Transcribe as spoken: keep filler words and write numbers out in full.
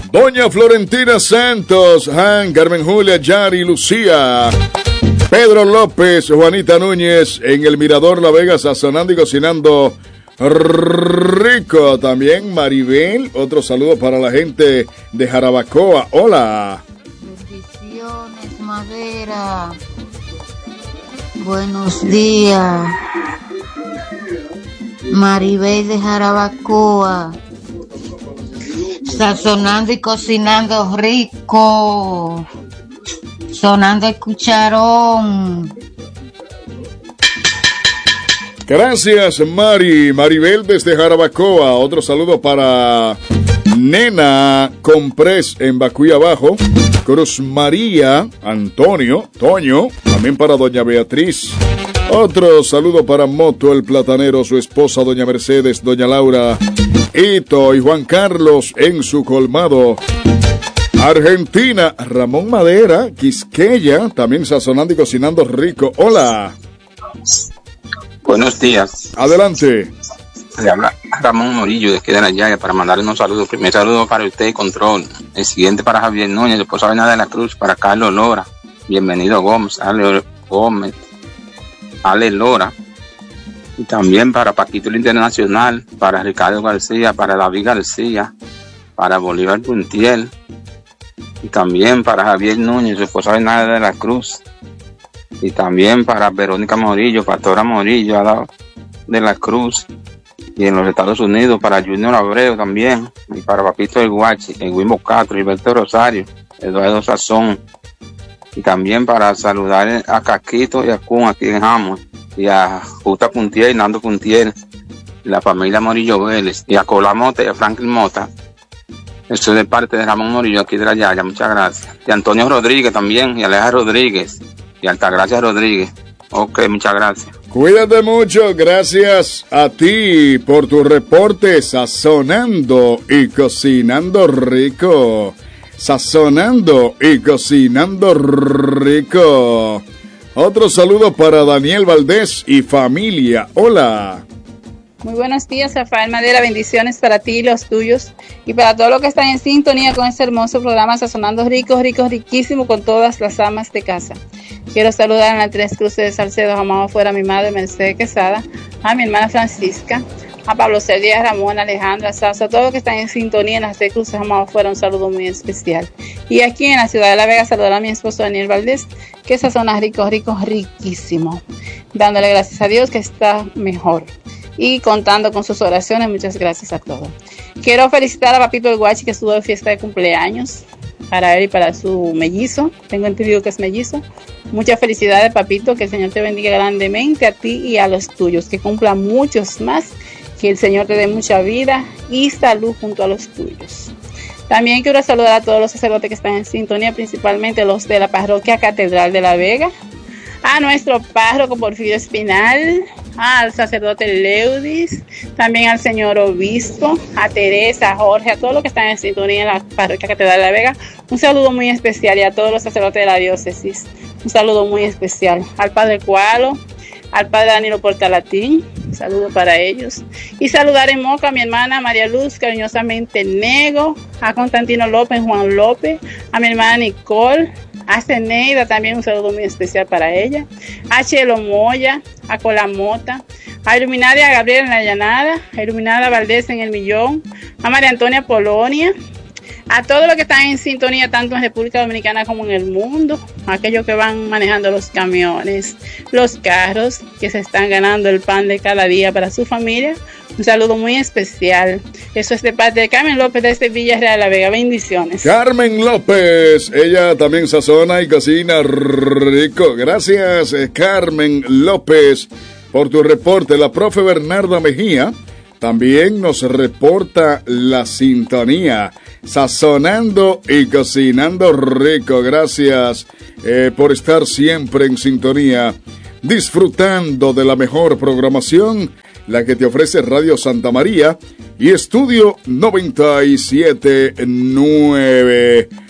Doña Florentina Santos, Han, Carmen Julia, Yari, Lucía, Pedro López, Juanita Núñez, en el Mirador La Vega, sazonando y cocinando rico. También Maribel, otro saludo para la gente de Jarabacoa. Hola. Bendiciones, Madera. Buenos días. Maribel de Jarabacoa. Sazonando y cocinando rico. Sonando el cucharón. Gracias, Mari. Maribel desde Jarabacoa. Otro saludo para Nena Comprés en Bacuy Abajo. Cruz María, Antonio, Toño. También para doña Beatriz. Otro saludo para Moto el Platanero, su esposa doña Mercedes, doña Laura, Ito y Juan Carlos en su colmado. Argentina, Ramón Madera, Quisqueya, también sazonando y cocinando rico. Hola. Buenos días. Adelante. Le habla Ramón Morillo de aquí de la Llaya para mandarle unos saludos. Primer saludo para usted, Control. El siguiente para Javier Núñez, después Abena de la Cruz, para Carlos Lora. Bienvenido Gómez, Ale Gómez, Ale Lora. Y también para Paquito el Internacional, para Ricardo García, para David García, para Bolívar Puntiel. Y también para Javier Núñez, su esposa Abena de la Cruz. Y también para Verónica Morillo, Pastora Morillo de la Cruz. Y en los Estados Unidos para Junior Abreu también. Y para Papito El Guachi, Edwin Castro, Hilberto Rosario, Eduardo Sazón. Y también para saludar a Caquito y a Kun aquí en Hammond. Y a Justa Puntiel y Nando Puntiel. Y la familia Morillo Vélez. Y a Cola Mota y a Franklin Mota. Esto es de parte de Ramón Morillo aquí de la Yaya. Muchas gracias. Y Antonio Rodríguez también. Y Aleja Rodríguez. Y Altagracia Rodríguez. Ok, muchas gracias. Cuídate mucho, gracias a ti por tu reporte, sazonando y cocinando rico. Sazonando y cocinando rico. Otro saludo para Daniel Valdés y familia. Hola. Muy buenos días, Rafael Madera, bendiciones para ti y los tuyos y para todos los que están en sintonía con este hermoso programa Sazonando Rico, Rico, Riquísimo con todas las amas de casa. Quiero saludar a las Tres Cruces de Salcedo, Jamás Fuera, a mi madre Mercedes Quesada, a mi hermana Francisca, a Pablo Cerdía, Ramón, Alejandra, Sasso, a todos los que están en sintonía en las Tres Cruces, Jamás Fuera, un saludo muy especial. Y aquí en la ciudad de La Vega, saludar a mi esposo Daniel Valdés, que sazona rico, rico, riquísimo, dándole gracias a Dios que está mejor. Y contando con sus oraciones, muchas gracias a todos. Quiero felicitar a Papito el Guachi que estuvo de fiesta de cumpleaños para él y para su mellizo. Tengo entendido que es mellizo. Muchas felicidades, Papito, que el Señor te bendiga grandemente a ti y a los tuyos, que cumpla muchos más, que el Señor te dé mucha vida y salud junto a los tuyos. También quiero saludar a todos los sacerdotes que están en sintonía, principalmente los de la parroquia Catedral de La Vega, a nuestro párroco Porfirio Espinal, al sacerdote Leudis, también al señor obispo, a Teresa, a Jorge, a todos los que están en sintonía en la parroquia Catedral de La Vega. Un saludo muy especial y a todos los sacerdotes de la diócesis. Un saludo muy especial al padre Cualo, al padre Danilo Portalatín, un saludo para ellos. Y saludar en Moca a mi hermana María Luz, cariñosamente Nego, a Constantino López, Juan López, a mi hermana Nicole, a Ceneida también un saludo muy especial para ella, a Chelo Moya, a Colamota, a Iluminaria Gabriela en la Llanada, a Iluminada Valdés en El Millón, a María Antonia Polonia, a todos los que están en sintonía tanto en República Dominicana como en el mundo, a aquellos que van manejando los camiones, los carros, que se están ganando el pan de cada día para su familia. Un saludo muy especial. Eso es de parte de Carmen López desde Villarreal La Vega. Bendiciones. Carmen López, ella también sazona y cocina rico. Gracias, Carmen López, por tu reporte. La profe Bernarda Mejía también nos reporta la sintonía. Sazonando y cocinando rico. Gracias eh, por estar siempre en sintonía, disfrutando de la mejor programación, la que te ofrece Radio Santa María y Estudio noventa y siete punto nueve.